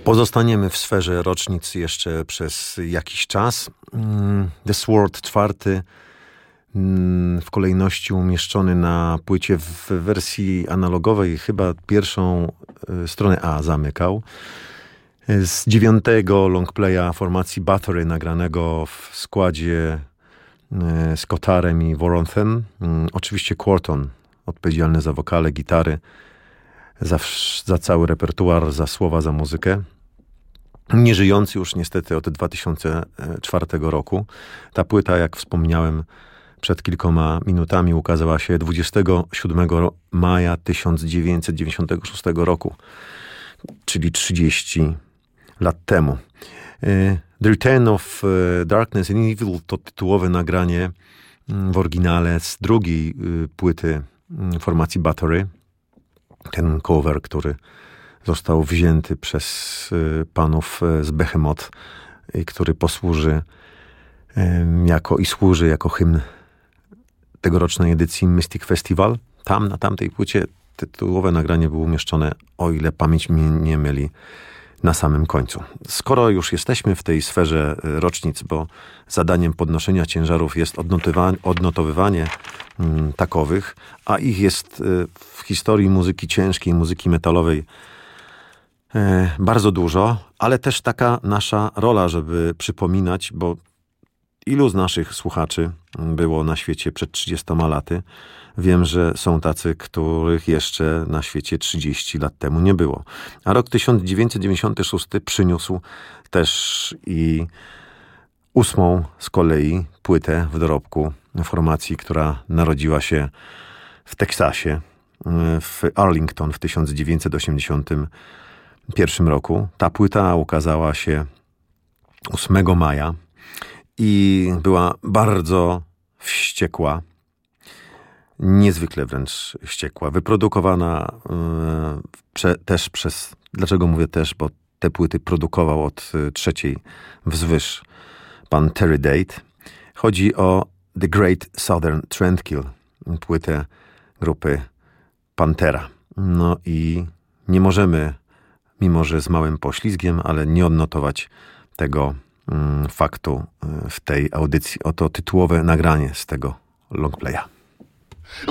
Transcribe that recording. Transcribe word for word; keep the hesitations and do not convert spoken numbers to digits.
Pozostaniemy w sferze rocznic jeszcze przez jakiś czas. The Sword czwarty w kolejności umieszczony na płycie w wersji analogowej, chyba pierwszą stronę A zamykał. Z dziewiątego longplaya formacji Bathory, nagranego w składzie z Cottarem i Worothem. Oczywiście Quorthon, odpowiedzialny za wokale, gitary, za, za cały repertuar, za słowa, za muzykę. Nieżyjący już niestety od dwa tysiące czwartego roku. Ta płyta, jak wspomniałem przed kilkoma minutami, ukazała się dwudziestego siódmego maja tysiąc dziewięćset dziewięćdziesiątego szóstego roku, czyli trzydzieści lat temu. The Return of Darkness and Evil to tytułowe nagranie w oryginale z drugiej płyty formacji Bathory. Ten cover, który został wzięty przez panów z Behemoth i który posłuży jako i służy jako hymn tegorocznej edycji Mystic Festival. Tam, na tamtej płycie tytułowe nagranie było umieszczone, o ile pamięć mnie nie myli, na samym końcu. Skoro już jesteśmy w tej sferze rocznic, bo zadaniem podnoszenia ciężarów jest odnotowywanie, odnotowywanie mm, takowych, a ich jest y, w historii muzyki ciężkiej, muzyki metalowej y, bardzo dużo, ale też taka nasza rola, żeby przypominać, bo ilu z naszych słuchaczy było na świecie przed trzydziestoma laty? Wiem, że są tacy, których jeszcze na świecie trzydzieści lat temu nie było. A rok tysiąc dziewięćset dziewięćdziesiąty szósty przyniósł też i ósmą z kolei płytę w dorobku formacji, która narodziła się w Teksasie, w Arlington w tysiąc dziewięćset osiemdziesiątym pierwszym roku. Ta płyta ukazała się ósmego maja i była bardzo wściekła. Niezwykle wręcz wściekła. Wyprodukowana yy, prze, też przez... Dlaczego mówię też? Bo te płyty produkował od y, trzeciej wzwyż pan Terry Date. Chodzi o The Great Southern Trendkill, płytę grupy Pantera. No i nie możemy, mimo że z małym poślizgiem, ale nie odnotować tego y, faktu y, w tej audycji. Oto tytułowe nagranie z tego longplaya.